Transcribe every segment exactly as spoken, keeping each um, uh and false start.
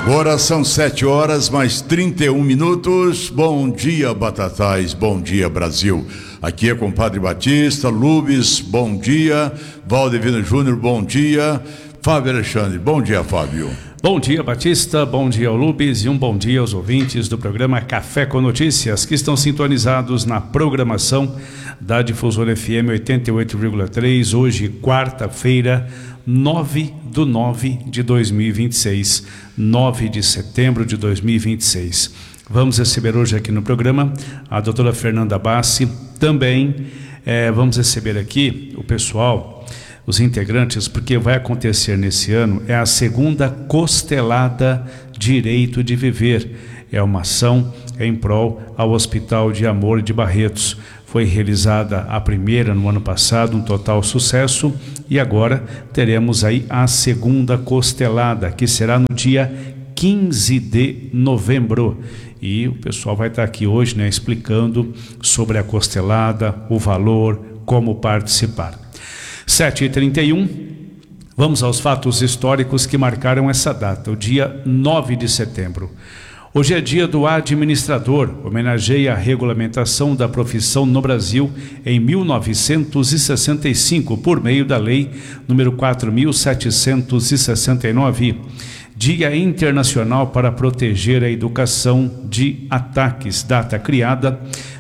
Agora são sete horas mais trinta e um minutos. Bom dia, Batatais. Bom dia, Brasil. Aqui é Compadre Batista, Lubes, bom dia. Valdevino Júnior, bom dia. Fábio Alexandre, bom dia, Fábio. Bom dia, Batista, bom dia ao Lubes e um bom dia aos ouvintes do programa Café com Notícias, que estão sintonizados na programação da Difusora F M oitenta e oito vírgula três, hoje, quarta-feira, nove de nove de dois mil e vinte e seis, nove de setembro de dois mil e vinte e seis. Vamos receber hoje aqui no programa a doutora Fernanda Bassi, também é, vamos receber aqui o pessoal, os integrantes, porque vai acontecer nesse ano, é a segunda Costelada Direito de Viver. É uma ação em prol ao Hospital de Amor de Barretos. Foi realizada a primeira no ano passado, um total sucesso, e agora teremos aí a segunda Costelada, que será no dia quinze de novembro. E o pessoal vai estar aqui hoje, né, explicando sobre a Costelada, o valor, como participar. sete e trinta e um, vamos aos fatos históricos que marcaram essa data, o dia nove de setembro. Hoje é dia do administrador, homenageia a regulamentação da profissão no Brasil em mil novecentos e sessenta e cinco, por meio da lei número quatro mil setecentos e sessenta e nove. Dia Internacional para proteger a educação de ataques, data criada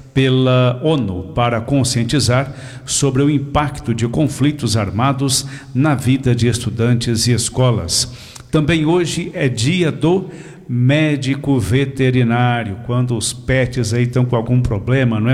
pela ONU para conscientizar sobre o impacto de conflitos armados na vida de estudantes e escolas. Também hoje é dia do médico veterinário, quando os pets aí estão com algum problema, não é?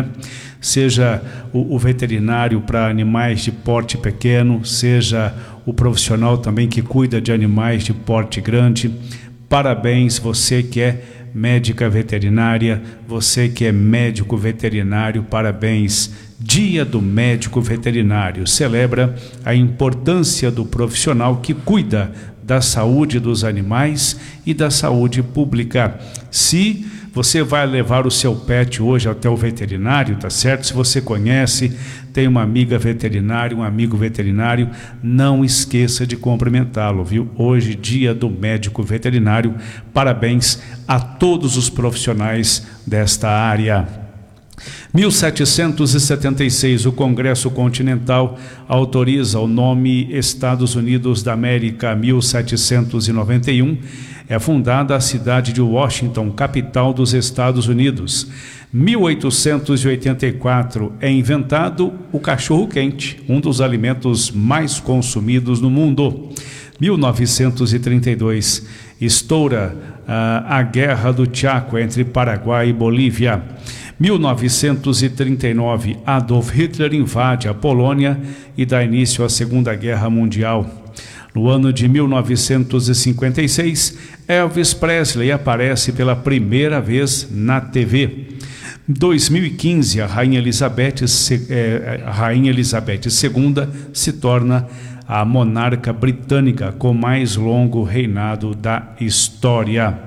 Seja o, o veterinário para animais de porte pequeno, seja o profissional também que cuida de animais de porte grande. Parabéns, você que é médica veterinária, você que é médico veterinário, parabéns. Dia do médico veterinário celebra a importância do profissional que cuida da saúde dos animais e da saúde pública. Se você vai levar o seu pet hoje até o veterinário, tá certo? Se você conhece, tem uma amiga veterinária, um amigo veterinário, não esqueça de cumprimentá-lo, viu? Hoje, dia do médico veterinário. Parabéns a todos os profissionais desta área. mil setecentos e setenta e seis, o Congresso Continental autoriza o nome Estados Unidos da América. Mil setecentos e noventa e um, é fundada a cidade de Washington, capital dos Estados Unidos. mil oitocentos e oitenta e quatro, é inventado o cachorro-quente, um dos alimentos mais consumidos no mundo. mil novecentos e trinta e dois, estoura uh, a Guerra do Chaco entre Paraguai e Bolívia. mil novecentos e trinta e nove, Adolf Hitler invade a Polônia e dá início à Segunda Guerra Mundial. No ano de mil novecentos e cinquenta e seis, Elvis Presley aparece pela primeira vez na T V. Em dois mil e quinze, a Rainha Elizabeth, eh, a Rainha Elizabeth segunda se torna a monarca britânica com mais longo reinado da história.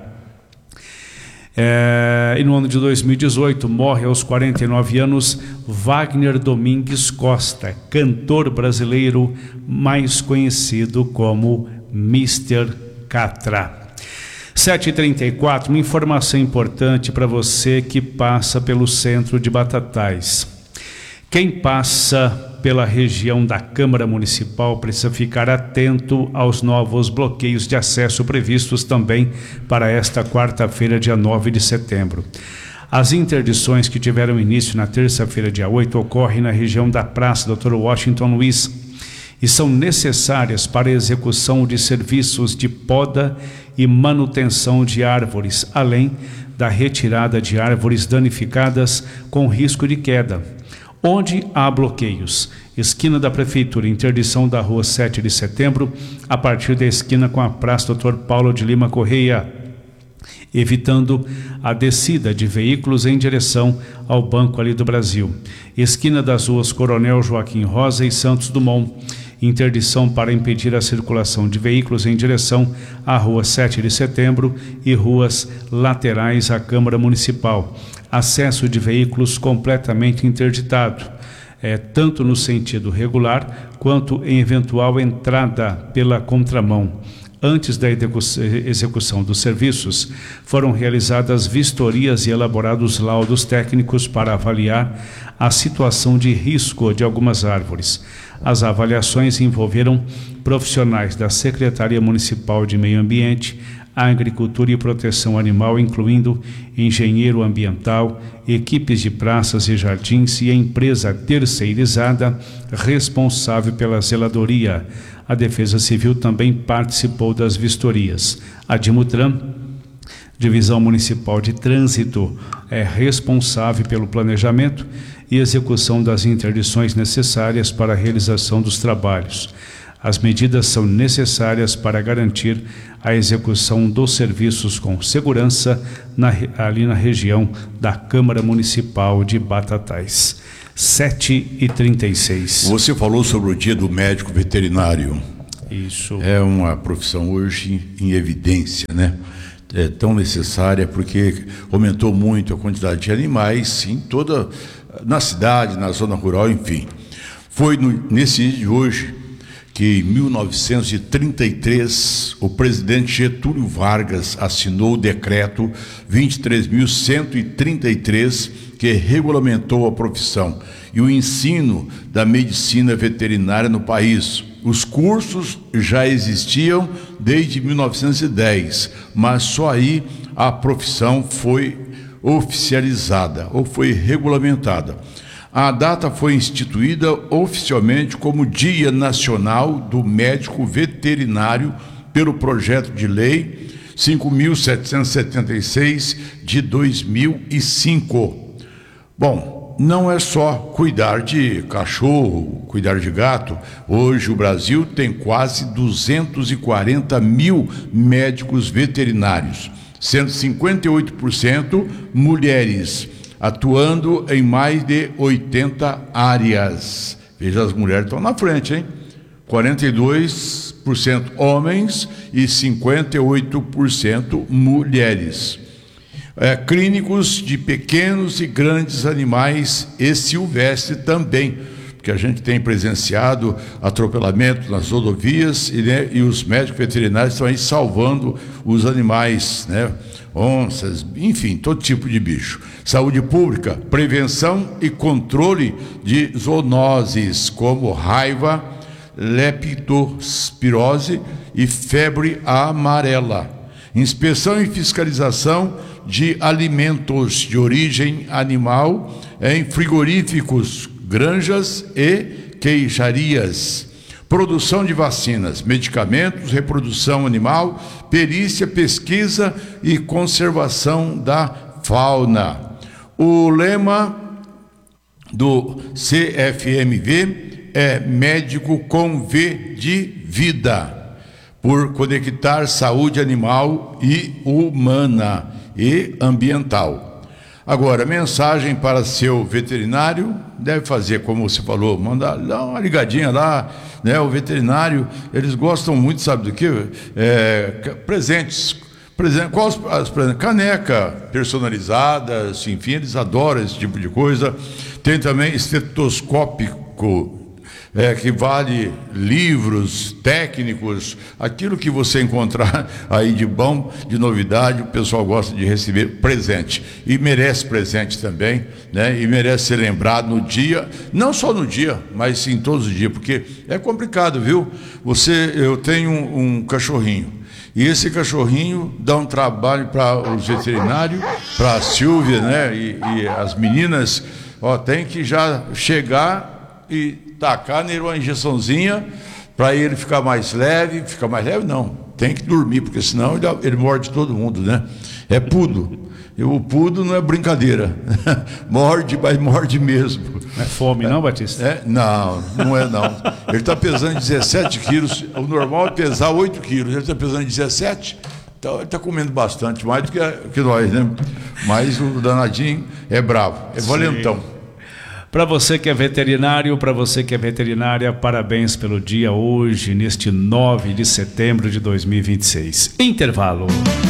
É, e no ano de dois mil e dezoito, morre aos quarenta e nove anos Wagner Domingues Costa, cantor brasileiro mais conhecido como mister Catra. sete e trinta e quatro, uma informação importante para você que passa pelo centro de Batatais. Quem passa pela região da Câmara Municipal precisa ficar atento aos novos bloqueios de acesso previstos também para esta quarta-feira, dia nove de setembro. As interdições que tiveram início na terça-feira, dia oito, ocorrem na região da Praça doutor Washington Luiz e são necessárias para a execução de serviços de poda e manutenção de árvores, além da retirada de árvores danificadas com risco de queda. Onde há bloqueios? Esquina da Prefeitura, interdição da rua sete de setembro, a partir da esquina com a Praça doutor Paulo de Lima Correia, evitando a descida de veículos em direção ao Banco ali do Brasil. Esquina das ruas Coronel Joaquim Rosa e Santos Dumont, interdição para impedir a circulação de veículos em direção à rua sete de setembro e ruas laterais à Câmara Municipal. Acesso de veículos completamente interditado, é, tanto no sentido regular quanto em eventual entrada pela contramão. Antes da execução dos serviços, foram realizadas vistorias e elaborados laudos técnicos para avaliar a situação de risco de algumas árvores. As avaliações envolveram profissionais da Secretaria Municipal de Meio Ambiente, Agricultura e Proteção Animal, incluindo engenheiro ambiental, equipes de praças e jardins e a empresa terceirizada responsável pela zeladoria. A Defesa Civil também participou das vistorias. A Dimutran, Divisão Municipal de Trânsito, é responsável pelo planejamento e execução das interdições necessárias para a realização dos trabalhos. As medidas são necessárias para garantir a execução dos serviços com segurança na, ali na região da Câmara Municipal de Batatais. sete e trinta e seis. Você falou sobre o dia do médico veterinário. Isso. É uma profissão hoje em evidência, né? É tão necessária porque aumentou muito a quantidade de animais em toda, na cidade, na zona rural, enfim. Foi no, nesse dia de hoje que em mil novecentos e trinta e três o presidente Getúlio Vargas assinou o decreto vinte e três mil cento e trinta e três, que regulamentou a profissão e o ensino da medicina veterinária no país. Os cursos já existiam desde mil novecentos e dez, mas só aí a profissão foi oficializada ou foi regulamentada. A data foi instituída oficialmente como Dia Nacional do Médico Veterinário pelo projeto de lei cinco mil setecentos e setenta e seis de dois mil e cinco. Bom, não é só cuidar de cachorro, cuidar de gato. Hoje o Brasil tem quase duzentos e quarenta mil médicos veterinários, sendo cinquenta e oito por cento mulheres, atuando em mais de oitenta áreas. Veja, as mulheres estão na frente, hein? quarenta e dois por cento homens e cinquenta e oito por cento mulheres. É, clínicos de pequenos e grandes animais e silvestre também, porque a gente tem presenciado atropelamento nas rodovias e, né, e os médicos veterinários estão aí salvando os animais, né? Onças, enfim, todo tipo de bicho. Saúde pública, prevenção e controle de zoonoses como raiva, leptospirose e febre amarela. Inspeção e fiscalização de alimentos de origem animal em frigoríficos, granjas e queijarias. Produção de vacinas, medicamentos, reprodução animal, perícia, pesquisa e conservação da fauna. O lema do C F M V é Médico com V de Vida, por conectar saúde animal e humana e ambiental. Agora, mensagem para seu veterinário, deve fazer como você falou, mandar dar uma ligadinha lá, né? O veterinário, eles gostam muito, sabe do que? É, presentes, presentes, quais as presentes? Caneca personalizadas, enfim, eles adoram esse tipo de coisa. Tem também estetoscópico, É, que vale livros técnicos, aquilo que você encontrar aí de bom, de novidade, o pessoal gosta de receber presente e merece presente também, né? E merece ser lembrado no dia, não só no dia, mas sim todos os dias, porque é complicado, viu? Você, eu tenho um, um cachorrinho e esse cachorrinho dá um trabalho para os veterinários, para a Silvia, né? E, e as meninas, ó, tem que já chegar e tacar nele uma injeçãozinha para ele ficar mais leve. Ficar mais leve não, tem que dormir, porque senão ele, ele morde todo mundo, né? É pudo, e o pudo não é brincadeira. Morde, mas morde mesmo. Não é fome não, Batista? É, não, não é não. Ele está pesando dezessete quilos, o normal é pesar oito quilos, ele está pesando dezessete, então ele está comendo bastante, mais do que, que nós, né? Mas o danadinho é bravo, é valentão. Sim. Para você que é veterinário, para você que é veterinária, parabéns pelo dia hoje, neste nove de setembro de dois mil e vinte e seis. Intervalo.